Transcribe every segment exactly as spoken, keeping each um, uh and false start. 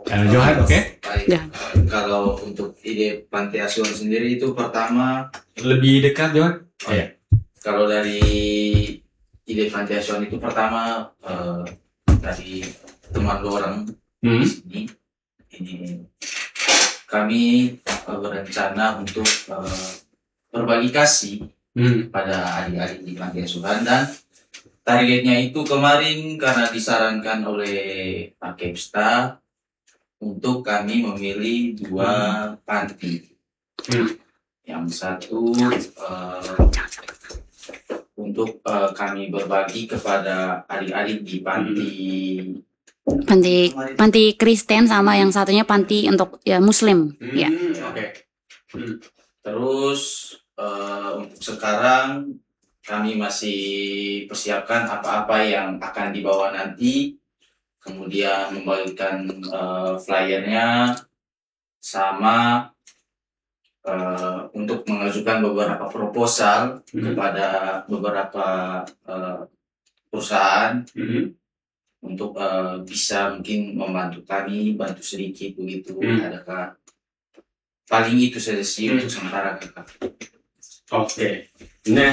Uh, Johan, oke? Okay? Baik. Ya. Kalau untuk ide panti asuhan sendiri itu pertama lebih dekat, Johan. Oh ya. Kalau dari ide panti asuhan itu pertama uh, dari teman dua orang hmm. di sini, ini kami uh, berencana untuk uh, berbagi kasih hmm. pada adik-adik di panti asuhan, dan targetnya itu kemarin karena disarankan oleh Pak Kepsta untuk kami memilih dua hmm. panti. Hmm. Yang satu uh, untuk uh, kami berbagi kepada adik-adik di panti hmm. panti panti Kristen, sama yang satunya panti untuk ya Muslim. Hmm. Ya. Oke. Okay. Hmm. Terus uh, untuk sekarang kami masih persiapkan apa-apa yang akan dibawa nanti. Kemudian membagikan uh, flyernya, sama uh, untuk mengajukan beberapa proposal mm-hmm. kepada beberapa uh, perusahaan mm-hmm. untuk uh, bisa mungkin membantu kami, bantu sedikit begitu. Mm-hmm. Adakah paling itu saja sih mm-hmm. untuk sementara, kakak. Oke, okay. Nah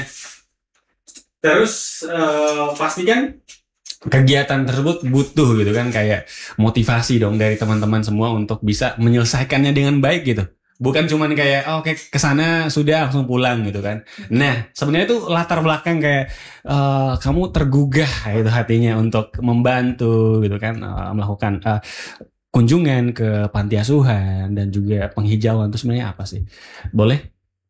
terus uh, pastikan kegiatan tersebut butuh gitu kan, kayak motivasi dong dari teman-teman semua untuk bisa menyelesaikannya dengan baik gitu. Bukan cuman kayak oh, oke okay, kesana sudah langsung pulang gitu kan. Nah sebenarnya itu latar belakang kayak uh, kamu tergugah itu hatinya untuk membantu gitu kan, uh, melakukan uh, kunjungan ke panti asuhan dan juga penghijauan itu sebenarnya apa sih? Boleh?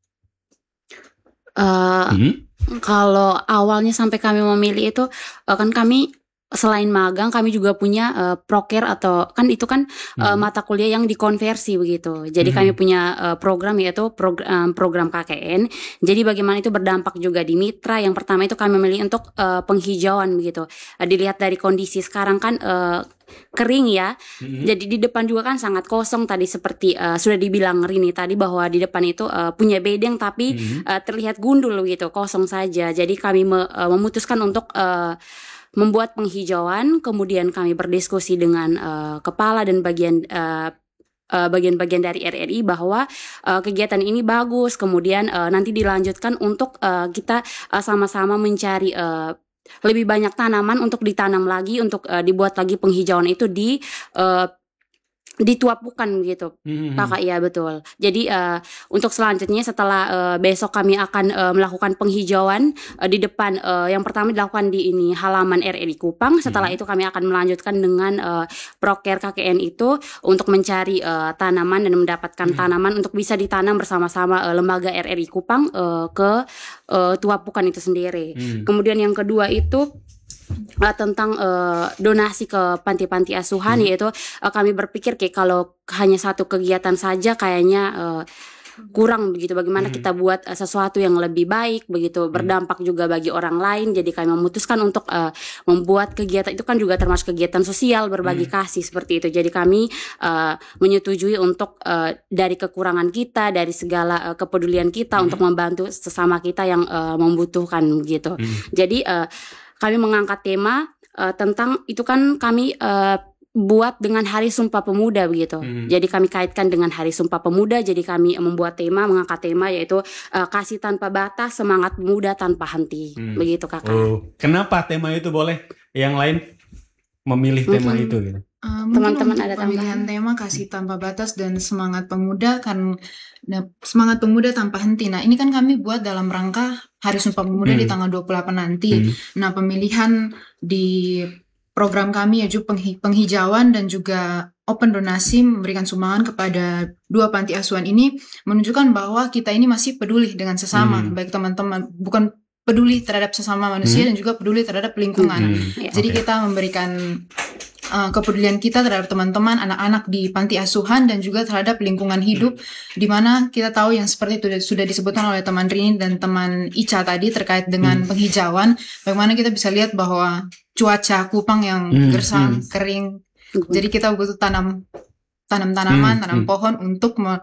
Uh, hmm? Kalau awalnya sampai kami memilih itu kan kami selain magang kami juga punya uh, proker, atau kan itu kan hmm. uh, mata kuliah yang dikonversi begitu. Jadi hmm. kami punya uh, program yaitu program, program K K N. Jadi bagaimana itu berdampak juga di mitra. Yang pertama itu kami memilih untuk uh, penghijauan begitu. Uh, dilihat dari kondisi sekarang kan uh, kering ya. Hmm. Jadi di depan juga kan sangat kosong tadi, seperti uh, sudah dibilang Rini tadi bahwa di depan itu uh, punya bedeng tapi hmm. uh, terlihat gundul gitu, kosong saja. Jadi kami me, uh, memutuskan untuk uh, membuat penghijauan, kemudian kami berdiskusi dengan uh, kepala dan bagian uh, uh, bagian-bagian dari R R I bahwa uh, kegiatan ini bagus. Kemudian uh, nanti dilanjutkan untuk uh, kita uh, sama-sama mencari uh, lebih banyak tanaman untuk ditanam lagi, untuk uh, dibuat lagi penghijauan itu di uh, dituapukan gitu, mm-hmm. kakak. Iya betul. Jadi uh, untuk selanjutnya setelah uh, besok kami akan uh, melakukan penghijauan uh, di depan. Uh, yang pertama dilakukan di ini halaman R R I Kupang. Setelah mm-hmm. itu kami akan melanjutkan dengan uh, proker K K N itu untuk mencari uh, tanaman dan mendapatkan mm-hmm. tanaman untuk bisa ditanam bersama-sama uh, lembaga R R I Kupang uh, ke uh, tuapukan itu sendiri. Mm-hmm. Kemudian yang kedua itu Uh, tentang uh, donasi ke panti-panti asuhan, hmm. yaitu uh, kami berpikir kayak kalau hanya satu kegiatan saja kayaknya uh, kurang begitu. Bagaimana hmm. kita buat uh, sesuatu yang lebih baik begitu, berdampak hmm. juga bagi orang lain. Jadi kami memutuskan untuk uh, membuat kegiatan itu kan juga termasuk kegiatan sosial, berbagi hmm. kasih seperti itu. Jadi kami uh, menyetujui untuk uh, dari kekurangan kita, dari segala uh, kepedulian kita hmm. untuk membantu sesama kita yang uh, membutuhkan begitu. Hmm. Jadi uh, kami mengangkat tema uh, tentang itu kan kami uh, buat dengan Hari Sumpah Pemuda begitu. Hmm. Jadi kami kaitkan dengan Hari Sumpah Pemuda. Jadi kami membuat tema, mengangkat tema yaitu uh, kasih tanpa batas, semangat pemuda tanpa henti. Hmm. Begitu kakak. Oh, kenapa tema itu boleh? Yang lain memilih tema mungkin, itu gitu. Uh, teman-teman ada pemilihan tema kasih tanpa batas dan semangat pemuda kan, nah, semangat pemuda tanpa henti. Nah ini kan kami buat dalam rangka Hari Sumpah Pemuda hmm. di tanggal dua puluh delapan nanti. Hmm. Nah pemilihan di program kami yaitu penghijauan dan juga open donasi memberikan sumbangan kepada dua panti asuhan ini menunjukkan bahwa kita ini masih peduli dengan sesama, hmm. baik teman-teman, bukan peduli terhadap sesama manusia hmm. dan juga peduli terhadap lingkungan. Hmm. Jadi okay. kita memberikan Uh, kepedulian kita terhadap teman-teman anak-anak di panti asuhan dan juga terhadap lingkungan hidup, di mana kita tahu yang seperti itu sudah disebutkan oleh teman Rini dan teman Ica tadi terkait dengan hmm. penghijauan. Bagaimana kita bisa lihat bahwa cuaca Kupang yang hmm. gersang, hmm. kering. Jadi kita butuh tanam tanam-tanaman, hmm. tanam hmm. pohon untuk me-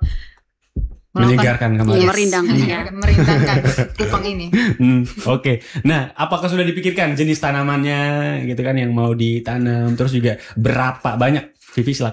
menyegarkan kembali, yes, merindangkan, ya. merindangkan Kupang ini. Hmm, Oke, okay. Nah, apakah sudah dipikirkan jenis tanamannya, gitu kan, yang mau ditanam, terus juga berapa banyak? Vivi silakan.